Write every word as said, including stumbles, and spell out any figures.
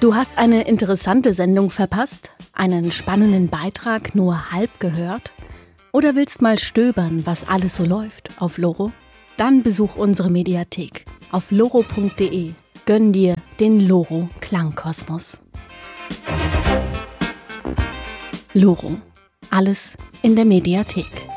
Du hast eine interessante Sendung verpasst? Einen spannenden Beitrag nur halb gehört? Oder willst mal stöbern, was alles so läuft auf Loro? Dann besuch unsere Mediathek auf loro punkt de. Gönn dir den Loro Klangkosmos. Loro. Alles in der Mediathek.